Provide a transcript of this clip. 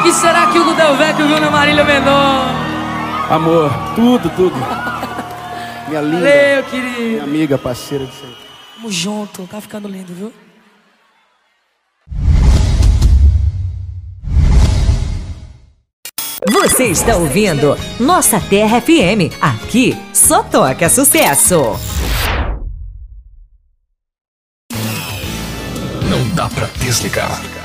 que será que o Del Vecchio viu na Marília Mendonça? Amor, tudo. Minha linda. Valeu, querido. Minha amiga, parceira de sempre. Tamo junto, tá ficando lindo, viu? Você está ouvindo Nossa Terra FM. Aqui só toca sucesso. Não dá pra desligar.